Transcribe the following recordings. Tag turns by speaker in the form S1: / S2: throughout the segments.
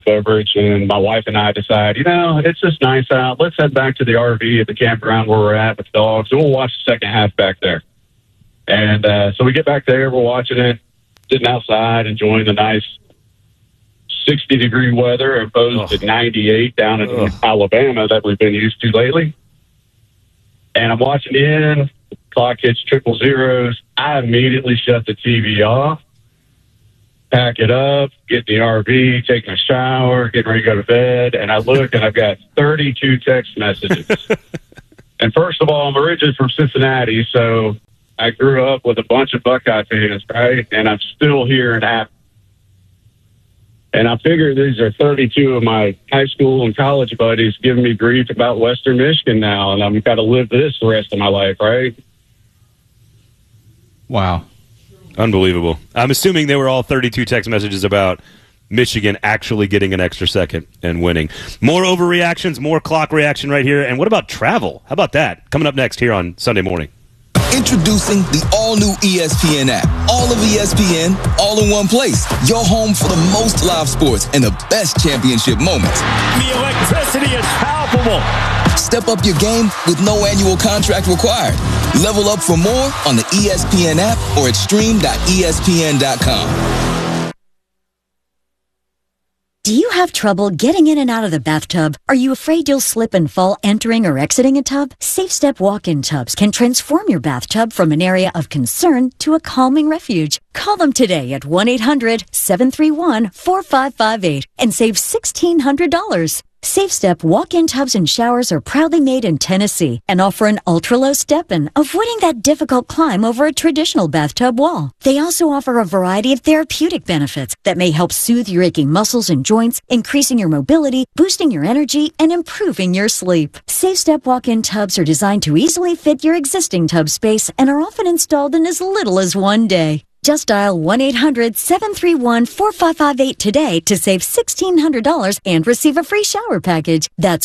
S1: beverage, and my wife and I decide, it's just nice out. Let's head back to the RV at the campground where we're at with the dogs, and we'll watch the second half back there. And so we get back there, we're watching it, sitting outside, enjoying the nice 60-degree weather opposed to 98 down in Alabama that we've been used to lately. And I'm watching the clock hits 000. I immediately shut the TV off, pack it up, get in the RV, take my shower, get ready to go to bed, and I look and I've got 32 text messages. And first of all, I'm originally from Cincinnati, so I grew up with a bunch of Buckeye fans, right? And I'm still here in Athens. And I figure these are 32 of my high school and college buddies giving me grief about Western Michigan now, and I've got to live this the rest of my life, right?
S2: Wow.
S3: Unbelievable. I'm assuming they were all 32 text messages about Michigan actually getting an extra second and winning. More overreactions, more clock reaction right here. And what about travel? How about that? Coming up next here on Sunday Morning.
S4: Introducing the all-new ESPN app. All of ESPN, all in one place. Your home for the most live sports and the best championship moments.
S5: The electricity is palpable.
S4: Step up your game with no annual contract required. Level up for more on the ESPN app or at stream.espn.com.
S6: Do you have trouble getting in and out of the bathtub? Are you afraid you'll slip and fall entering or exiting a tub? SafeStep walk-in tubs can transform your bathtub from an area of concern to a calming refuge. Call them today at 1-800-731-4558 and save $1,600. SafeStep walk-in tubs and showers are proudly made in Tennessee and offer an ultra-low step-in, avoiding that difficult climb over a traditional bathtub wall. They also offer a variety of therapeutic benefits that may help soothe your aching muscles and joints, increasing your mobility, boosting your energy, and improving your sleep. SafeStep walk-in tubs are designed to easily fit your existing tub space and are often installed in as little as one day. Just dial 1-800-731-4558 today to save $1,600 and receive a free shower package. That's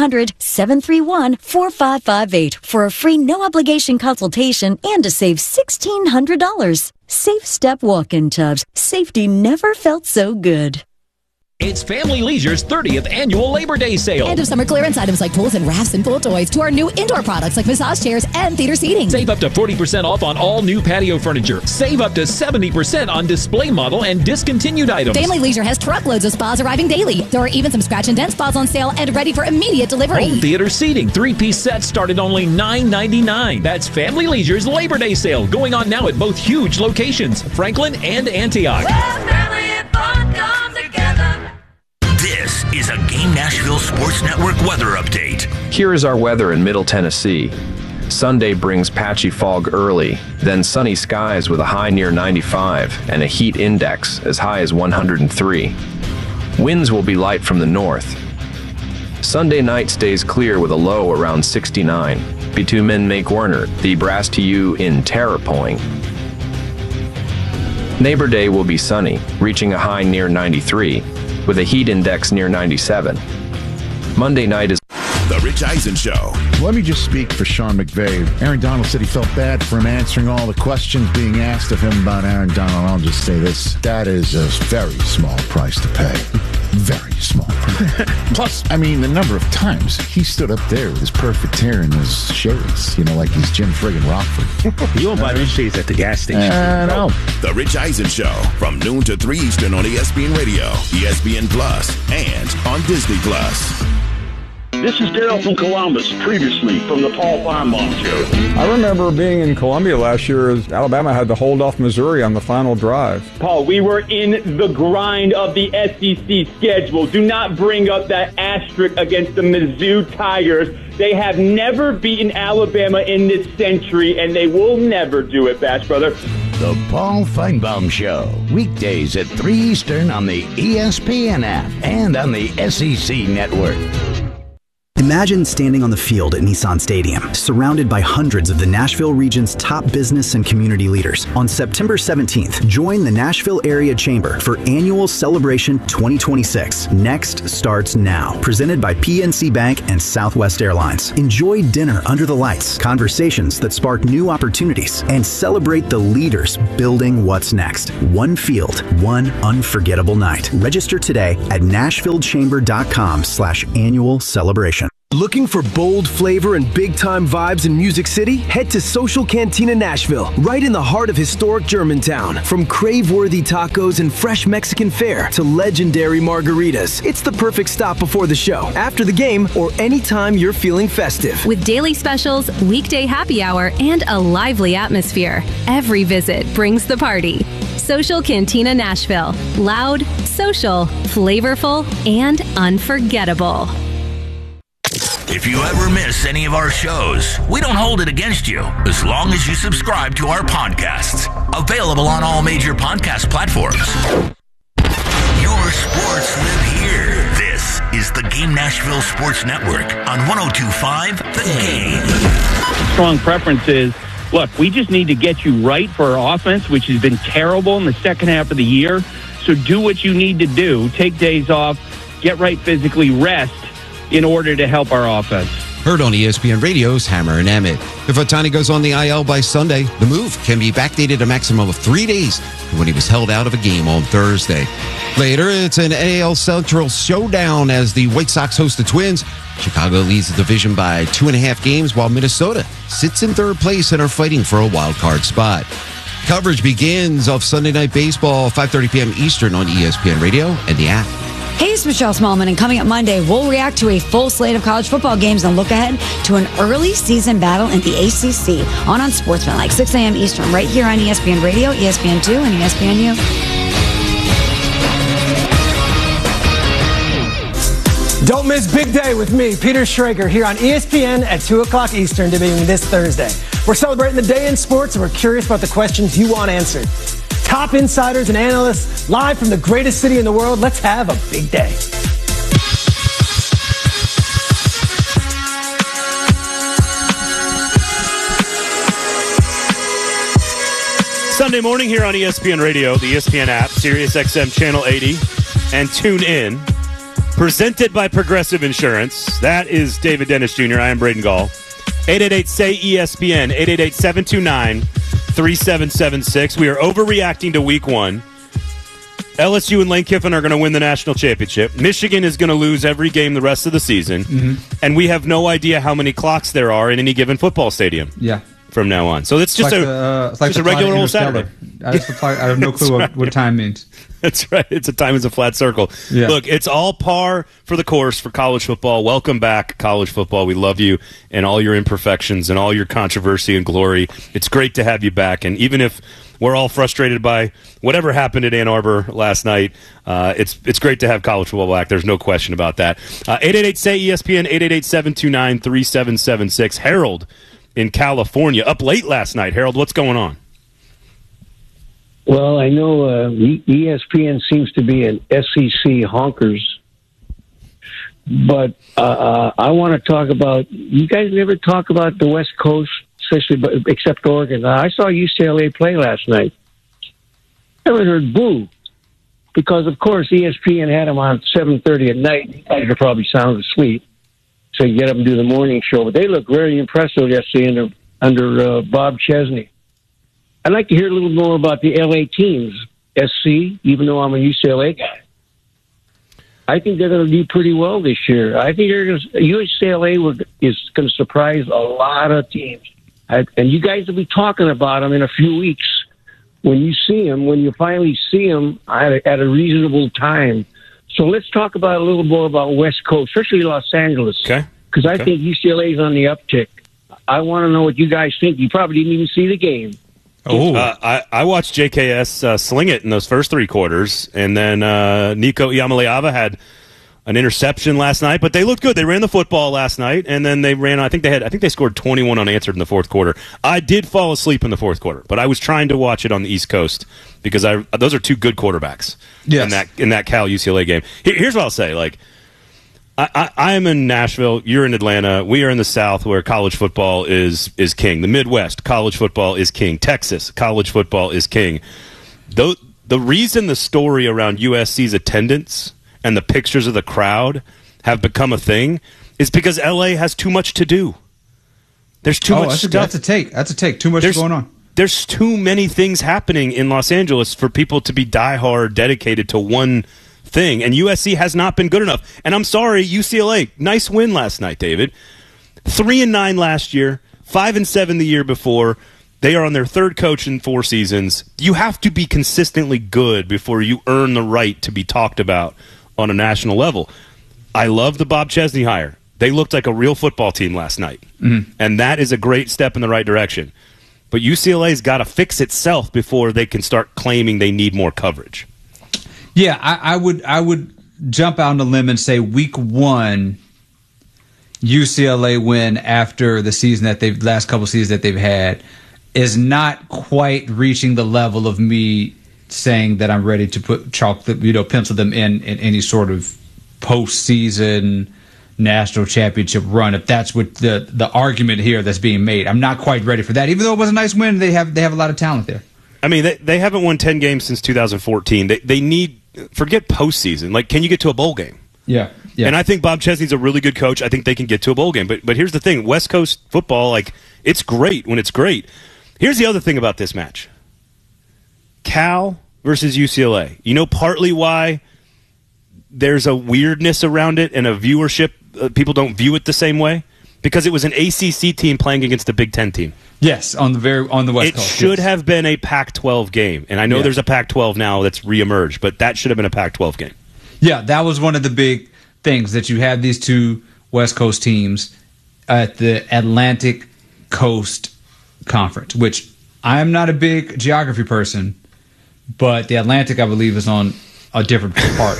S6: 1-800-731-4558 for a free no-obligation consultation and to save $1,600. SafeStep walk-in tubs. Safety never felt so good.
S5: It's Family Leisure's 30th annual Labor Day sale.
S7: End of summer clearance items like pools and rafts and pool toys to our new indoor products like massage chairs and theater seating.
S5: Save up to 40% off on all new patio furniture. Save up to 70% on display model and discontinued items.
S7: Family Leisure has truckloads of spas arriving daily. There are even some scratch and dent spas on sale and ready for immediate delivery.
S5: Home theater seating, 3-piece sets start at only $9.99. That's Family Leisure's Labor Day sale going on now at both huge locations, Franklin and Antioch.
S8: Well, family and fun come together.
S9: This is a Game Nashville Sports Network weather update.
S10: Here is our weather in Middle Tennessee. Sunday brings patchy fog early, then sunny skies with a high near 95 and a heat index as high as 103. Winds will be light from the north. Sunday night stays clear with a low around 69. Bitumen make Werner, the brass to you in Terrapoing. Neighbor Day will be sunny, reaching a high near 93. With a heat index near 97. Monday night is
S9: The Rich Eisen Show.
S11: Let me just speak for Sean McVay. Aaron Donald said he felt bad for him answering all the questions being asked of him about Aaron Donald. I'll just say this. That is a very small price to pay. Very small price. Plus, I mean, the number of times he stood up there with his perfect hair and his shades, like he's Jim friggin' Rockford.
S12: You won't buy these shades at the gas station.
S11: I know.
S9: The Rich Eisen Show from noon to 3 Eastern on ESPN Radio, ESPN Plus, and on Disney Plus.
S13: This is Daryl from Columbus, previously from the Paul Feinbaum Show.
S14: I remember being in Columbia last year as Alabama had to hold off Missouri on the final drive.
S15: Paul, we were in the grind of the SEC schedule. Do not bring up that asterisk against the Mizzou Tigers. They have never beaten Alabama in this century, and they will never do it, Bash Brother.
S16: The Paul Feinbaum Show, weekdays at 3 Eastern on the ESPN app and on the SEC Network.
S2: Imagine standing on the field at Nissan Stadium, surrounded by hundreds of the Nashville region's top business and community leaders. On September 17th, join the Nashville Area Chamber for Annual Celebration 2026. Next starts now. Presented by PNC Bank and Southwest Airlines. Enjoy dinner under the lights, conversations that spark new opportunities, and celebrate the leaders building what's next. One field, one unforgettable night. Register today at NashvilleChamber.com/annual celebration.
S17: Looking for bold flavor and big-time vibes in Music City? Head to Social Cantina Nashville, right in the heart of historic Germantown. From crave-worthy tacos and fresh Mexican fare to legendary margaritas, it's the perfect stop before the show, after the game, or anytime you're feeling festive.
S18: With daily specials, weekday happy hour, and a lively atmosphere, every visit brings the party. Social Cantina Nashville. Loud, social, flavorful, and unforgettable.
S19: If you ever miss any of our shows, we don't hold it against you as long as you subscribe to our podcasts. Available on all major podcast platforms. Your sports live here. This is the Game Nashville Sports Network on 102.5 The Game.
S15: Strong preference is, look, we just need to get you right for our offense, which has been terrible in the second half of the year. So do what you need to do. Take days off, get right physically, rest, in order to help our offense.
S20: Heard on ESPN Radio's Hammer and Emmett. If Ohtani goes on the IL by Sunday, the move can be backdated a maximum of 3 days when he was held out of a game on Thursday. Later, it's an AL Central showdown as the White Sox host the Twins. Chicago leads the division by 2.5 games, while Minnesota sits in third place and are fighting for a wild card spot. Coverage begins of Sunday Night Baseball, 5:30 p.m. Eastern on ESPN Radio and the app.
S21: Hey, it's Michelle Smallman, and coming up Monday, we'll react to a full slate of college football games and look ahead to an early season battle in the ACC on Unsportsmanlike, 6 a.m. Eastern, right here on ESPN Radio, ESPN2, and ESPNU.
S22: Don't miss Big Day with me, Peter Schrager, here on ESPN at 2 o'clock Eastern, debuting this Thursday. We're celebrating the day in sports, and we're curious about the questions you want answered. Top insiders and analysts live from the greatest city in the world. Let's have a big day.
S3: Sunday morning here on ESPN Radio, the ESPN app, Sirius XM Channel 80, and tune in. Presented by Progressive Insurance. That is David Dennis Jr. I am Braden Gall. 888-SAY-ESPN, 888-729-3776. We are overreacting to week one. LSU and Lane Kiffin are going to win the national championship. Michigan is going to lose every game the rest of the season. Mm-hmm. And we have no idea how many clocks there are in any given football stadium.
S23: Yeah.
S3: From now on. So it's just a regular old Saturday.
S23: I have no clue what time means.
S3: That's right. It's a time is a flat circle. Yeah. Look, it's all par for the course for college football. Welcome back, college football. We love you and all your imperfections and all your controversy and glory. It's great to have you back. And even if we're all frustrated by whatever happened at Ann Arbor last night, it's great to have college football back. There's no question about that. 888-SAY-ESPN, 888-729-3776. Harold in California, up late last night. Harold, what's going on?
S24: Well, I know ESPN seems to be an SEC honkers, but I want to talk about, you guys never talk about the West Coast, especially except Oregon. I saw UCLA play last night. I haven't heard boo, because, of course, ESPN had them on 7:30 at night. You guys are probably sound asleep, so you get up and do the morning show. But they look very impressive yesterday under Bob Chesney. I'd like to hear a little more about the LA teams, SC, even though I'm a UCLA guy. I think they're going to do pretty well this year. I think UCLA is going to surprise a lot of teams. And you guys will be talking about them in a few weeks when you see them, when you finally see them at a reasonable time. So let's talk about a little more about West Coast, especially Los Angeles.
S3: Okay.
S24: Because I think UCLA is on the uptick. I want to know what you guys think. You probably didn't even see the game.
S3: Oh, I watched JKS sling it in those first three quarters, and then Nico Iamaleava had an interception last night, but they looked good. They ran the football last night, and then they ran. I think they scored 21 unanswered in the fourth quarter. I did fall asleep in the fourth quarter, but I was trying to watch it on the East Coast because those are two good quarterbacks in that Cal UCLA game. Here's what I'll say: I am in Nashville. You're in Atlanta. We are in the South, where college football is king. The Midwest, college football is king. Texas, college football is king. The reason the story around USC's attendance and the pictures of the crowd have become a thing is because LA has too much to do. There's too much stuff.
S23: That's a take. Too much going on.
S3: There's too many things happening in Los Angeles for people to be diehard dedicated to one thing, and USC has not been good enough. And I'm sorry, UCLA, nice win last night, David. 3-9 last year, 5-7 the year before. They are on their third coach in 4 seasons. You have to be consistently good before you earn the right to be talked about on a national level. I love the Bob Chesney hire. They looked like a real football team last night, and that is a great step in the right direction. But UCLA's got to fix itself before they can start claiming they need more coverage.
S23: Yeah, I would jump out on a limb and say week 1 UCLA win after the season that last couple seasons that they've had is not quite reaching the level of me saying that I'm ready to pencil them in any sort of postseason national championship run. If that's what the argument here that's being made, I'm not quite ready for that. Even though it was a nice win, they have a lot of talent there.
S3: I mean, they haven't won 10 games since 2014. They need, forget postseason. Like, can you get to a bowl game?
S23: Yeah.
S3: And I think Bob Chesney's a really good coach. I think they can get to a bowl game. But here's the thing. West Coast football, like, it's great when it's great. Here's the other thing about this match. Cal versus UCLA. You know partly why there's a weirdness around it and a viewership. People don't view it the same way? Because it was an ACC team playing against a Big Ten team.
S23: Yes, on the West Coast.
S3: It should have been a Pac-12 game. And I know there's a Pac-12 now that's reemerged, but that should have been a Pac-12 game.
S23: Yeah, that was one of the big things, that you had these two West Coast teams at the Atlantic Coast Conference, which I'm not a big geography person, but the Atlantic, I believe, is on a different part.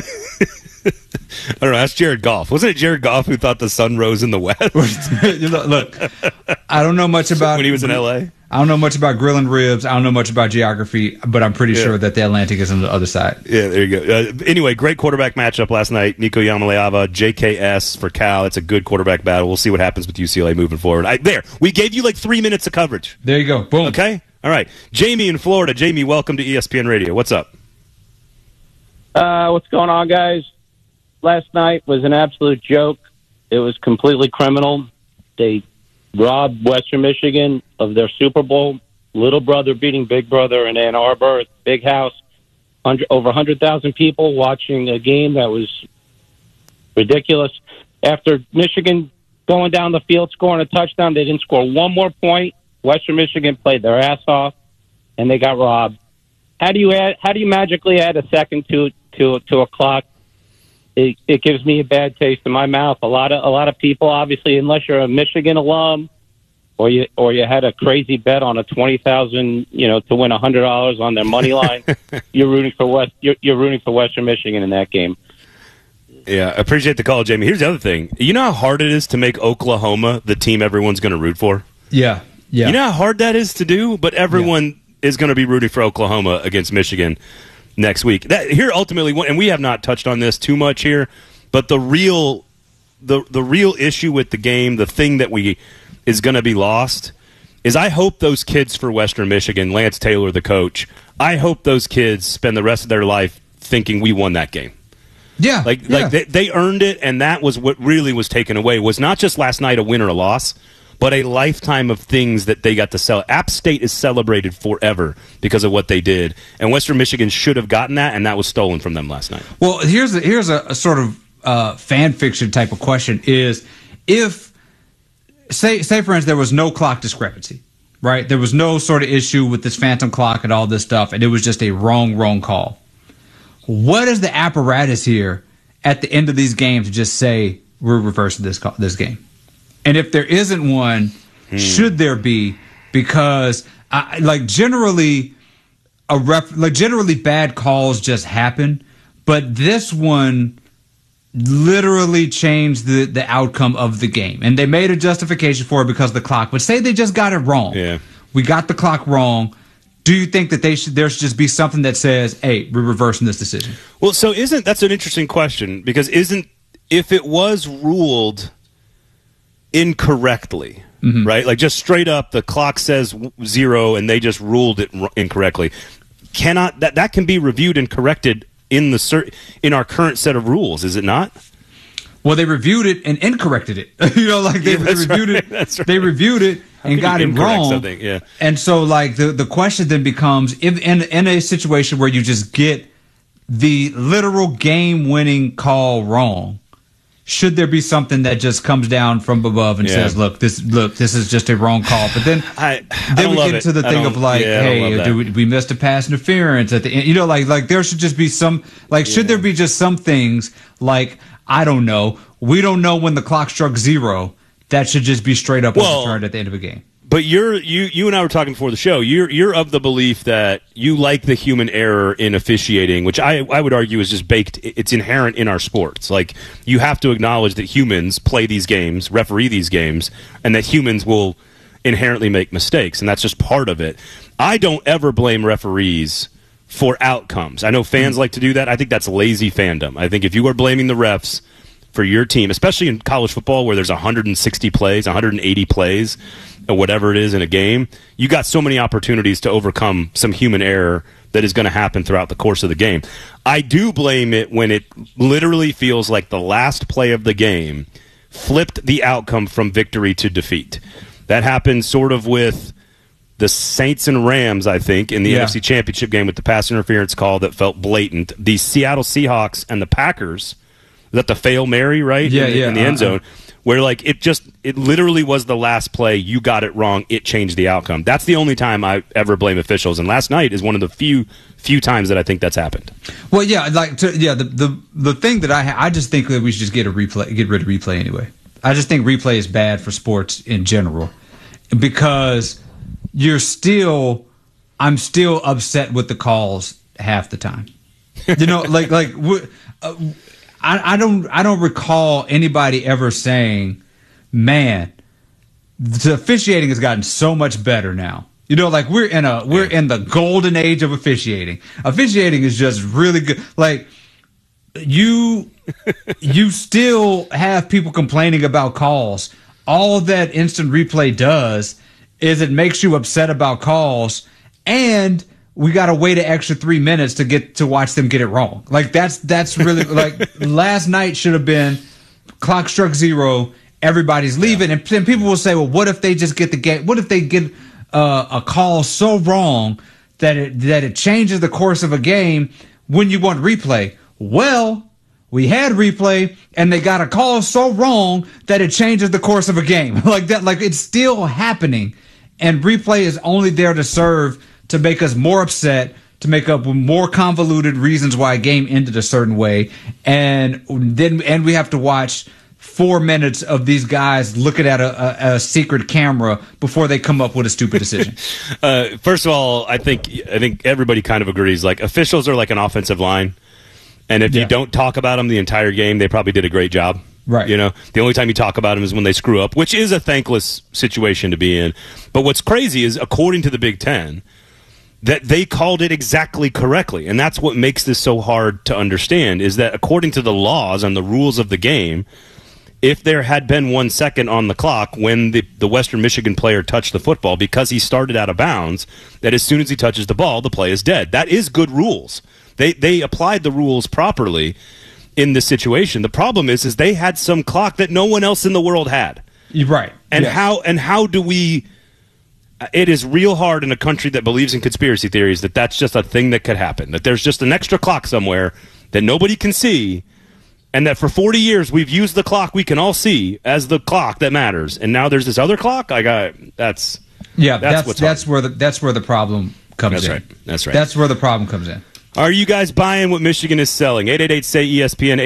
S3: I don't know. That's Jared Goff. Wasn't it Jared Goff who thought the sun rose in the west?
S23: Look, I don't know much about
S3: when he was in L.A.
S23: I don't know much about grilling ribs. I don't know much about geography, but I'm pretty sure that the Atlantic is on the other side.
S3: Yeah, there you go. Anyway, great quarterback matchup last night. Nico Yamaleava, JKS for Cal. It's a good quarterback battle. We'll see what happens with UCLA moving forward. We gave you like 3 minutes of coverage.
S23: There you go. Boom.
S3: Okay? All right. Jamie in Florida. Jamie, welcome to ESPN Radio. What's up?
S1: What's going on, guys? Last night was an absolute joke. It was completely criminal. They robbed Western Michigan of their Super Bowl. Little brother beating big brother in Ann Arbor, big house. Over 100,000 people watching a game that was ridiculous. After Michigan going down the field, scoring a touchdown, they didn't score one more point. Western Michigan played their ass off, and they got robbed. How do you magically add a second to a clock? It gives me a bad taste in my mouth. A lot of people, obviously, unless you're a Michigan alum or you had a crazy bet on a 20,000, to win $100 on their money line, you're rooting for Western Michigan in that game.
S3: Yeah, I appreciate the call, Jamie. Here's the other thing. You know how hard it is to make Oklahoma the team everyone's going to root for?
S23: Yeah.
S3: You know how hard that is to do? But everyone is going to be rooting for Oklahoma against Michigan next week. Here, ultimately, and we have not touched on this too much here, but the real issue with the game, the thing that is going to be lost, is I hope those kids for Western Michigan, Lance Taylor, the coach, I hope those kids spend the rest of their life thinking we won that game.
S23: Yeah,
S3: like they earned it, and that was what really was taken away. Was not just last night a win or a loss, but a lifetime of things that they got to sell. App State is celebrated forever because of what they did, and Western Michigan should have gotten that, and that was stolen from them last night.
S23: Well, here's a sort of fan fiction type of question: is if say for instance there was no clock discrepancy, right? There was no sort of issue with this phantom clock and all this stuff, and it was just a wrong call. What is the apparatus here at the end of these games to just say we're reversing this game? And if there isn't one, should there be? Because generally bad calls just happen, but this one literally changed the outcome of the game, and they made a justification for it because of the clock. But say they just got it wrong.
S3: Yeah,
S23: we got the clock wrong. Do you think that there should just be something that says, "Hey, we're reversing this decision"?
S3: Well, so that's an interesting question, because if it was ruled incorrectly, right? Like just straight up, the clock says 0 and they just ruled it incorrectly. That can be reviewed and corrected in our current set of rules, is it not?
S23: Well, they reviewed it and incorrected it. They reviewed it. That's right. They reviewed it and got it wrong.
S3: Something? Yeah.
S23: And so, like the question then becomes, if in a situation where you just get the literal game-winning call wrong, should there be something that just comes down from above and says, "Look, this is just a wrong call"? But then we get into the thing of like, "Hey, we missed a pass interference at the end." Like there should just be some should there be just some things like, I don't know, we don't know when the clock struck 0. That should just be straight up overturned at the end of a game.
S3: But you and I were talking before the show. You're of the belief that you like the human error in officiating, which I would argue is just baked. It's inherent in our sports. Like, you have to acknowledge that humans play these games, referee these games, and that humans will inherently make mistakes, and that's just part of it. I don't ever blame referees for outcomes. I know fans like to do that. I think that's lazy fandom. I think if you are blaming the refs for your team, especially in college football where there's 160 plays, 180 plays, or whatever it is in a game, you got so many opportunities to overcome some human error that is going to happen throughout the course of the game. I do blame it when it literally feels like the last play of the game flipped the outcome from victory to defeat. That happened sort of with the Saints and Rams, I think, in the NFC Championship game with the pass interference call that felt blatant. The Seattle Seahawks and the Packers, was that the Fail Mary, right? In the end zone, where like it literally was the last play. You got it wrong. It changed the outcome. That's the only time I ever blame officials. And last night is one of the few times that I think that's happened.
S23: Well, the thing that I just think that we should just get rid of replay anyway. I just think replay is bad for sports in general because I'm still upset with the calls half the time. I don't recall anybody ever saying, "Man, the officiating has gotten so much better now." We're in the golden age of officiating. Officiating is just really good. Like you still have people complaining about calls. All that instant replay does is it makes you upset about calls, and we got to wait an extra 3 minutes to get to watch them get it wrong. Like that's really like last night should have been clock struck 0, everybody's leaving, and people will say, well, what if they just get the game? What if they get a call so wrong that it changes the course of a game when you want replay? Well, we had replay, and they got a call so wrong that it changes the course of a game. Like that, like it's still happening, and replay is only there to serve to make us more upset, to make up more convoluted reasons why a game ended a certain way, and we have to watch 4 minutes of these guys looking at a secret camera before they come up with a stupid decision.
S3: First of all, I think everybody kind of agrees. Like, officials are like an offensive line, and if you don't talk about them the entire game, they probably did a great job.
S23: Right.
S3: The only time you talk about them is when they screw up, which is a thankless situation to be in. But what's crazy is, according to the Big Ten, that they called it exactly correctly. And that's what makes this so hard to understand, is that according to the laws and the rules of the game, if there had been 1 second on the clock when the Western Michigan player touched the football because he started out of bounds, that as soon as he touches the ball, the play is dead. That is good rules. They applied the rules properly in this situation. The problem is they had some clock that no one else in the world had.
S23: You're right.
S3: And how do we... It is real hard in a country that believes in conspiracy theories that that's just a thing that could happen, that there's just an extra clock somewhere that nobody can see, and that for 40 years we've used the clock we can all see as the clock that matters, and now there's this other clock. That's
S23: where the problem comes in.
S3: That's right.
S23: That's where the problem comes in.
S3: Are you guys buying what Michigan is selling? 888-SAY-ESPN,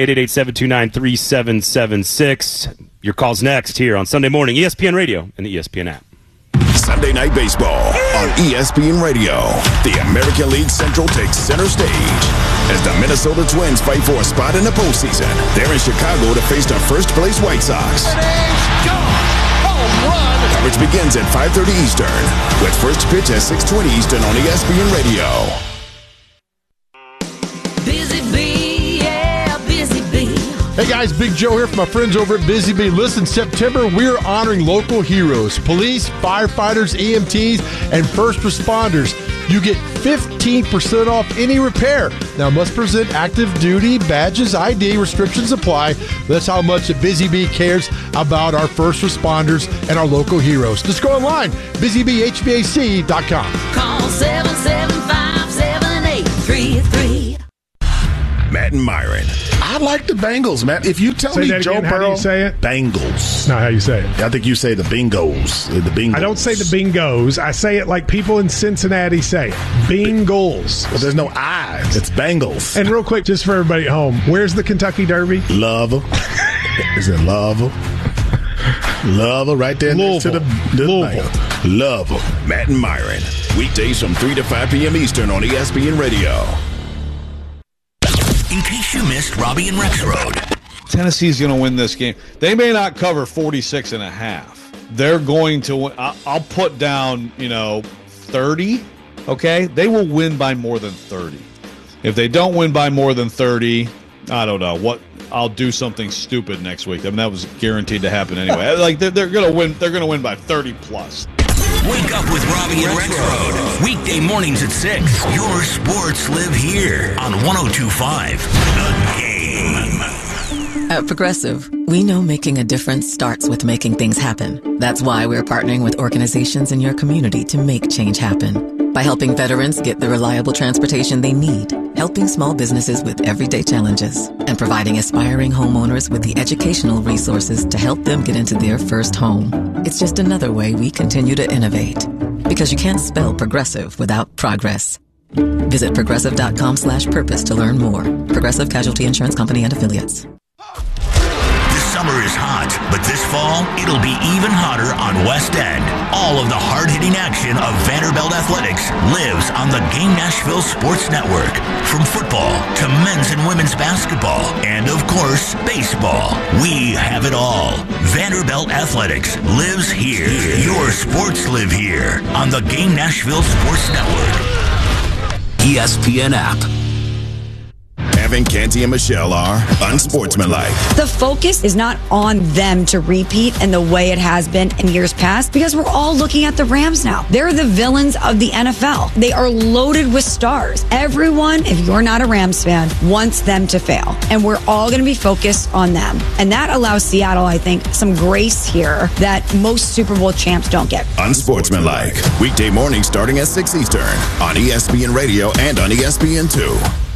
S3: 888-729-3776. Your call's next here on Sunday morning, ESPN Radio and the ESPN app.
S9: Sunday Night Baseball on ESPN Radio. The American League Central takes center stage as the Minnesota Twins fight for a spot in the postseason. They're in Chicago to face the first-place White Sox. Home run. Coverage begins at 5:30 Eastern, with first pitch at 6:20 Eastern on ESPN Radio.
S8: Busy bee, yeah, busy bee.
S4: Hey guys, Big Joe here from my friends over at Busy Bee. Listen, September, we're honoring local heroes, police, firefighters, EMTs, and first responders. You get 15% off any repair. Now, must present active duty badges, ID, restrictions apply. That's how much Busy Bee cares about our first responders and our local heroes. Just go online, busybeehvac.com.
S8: Call 775-7833.
S9: Matt and Myron.
S5: I like the Bengals, man. If you tell
S6: Say
S5: me
S6: that
S5: Joe
S6: again. How do
S5: Burrow,
S6: you say it?
S5: Bengals.
S6: Not how you say it.
S5: I think you say the Bengals. The Bengals.
S6: I don't say the Bingos. I say it like people in Cincinnati say it. Bengals.
S5: But there's no I's. It's Bengals.
S6: And real quick, just for everybody at home, where's the Kentucky Derby?
S5: Love. Is it Love? Love right there next to the
S6: Louisville.
S5: Love.
S9: Matt and Myron. Weekdays from 3 to 5 p.m. Eastern on ESPN Radio.
S19: In case you missed Robbie and Rex Road.
S7: Tennessee's going to win this game. They may not cover 46.5. They're going to win. I'll put down, 30, okay? They will win by more than 30. If they don't win by more than 30, I don't know. I'll do something stupid next week. I mean, that was guaranteed to happen anyway. Like they're going to win. They're going to win by 30 plus.
S19: Wake up with Robbie and Rex Road. Weekday mornings at 6. Your sports live here on 102.5 The Game.
S25: At Progressive, we know making a difference starts with making things happen. That's why we're partnering with organizations in your community to make change happen. By helping veterans get the reliable transportation they need, helping small businesses with everyday challenges, and providing aspiring homeowners with the educational resources to help them get into their first home. It's just another way we continue to innovate. Because you can't spell progressive without progress. Visit progressive.com/purpose to learn more. Progressive Casualty Insurance Company and Affiliates.
S19: Summer is hot, but this fall, it'll be even hotter on West End. All of the hard-hitting action of Vanderbilt Athletics lives on the Game Nashville Sports Network. From football to men's and women's basketball, and of course, baseball. We have it all. Vanderbilt Athletics lives here. Your sports live here on the Game Nashville Sports Network.
S9: ESPN app. Evan, Canty, and Michelle are unsportsmanlike.
S21: The focus is not on them to repeat in the way it has been in years past because we're all looking at the Rams now. They're the villains of the NFL. They are loaded with stars. Everyone, if you're not a Rams fan, wants them to fail. And we're all going to be focused on them. And that allows Seattle, I think, some grace here that most Super Bowl champs don't get.
S9: Unsportsmanlike. Weekday mornings starting at 6 Eastern on ESPN Radio and on ESPN2.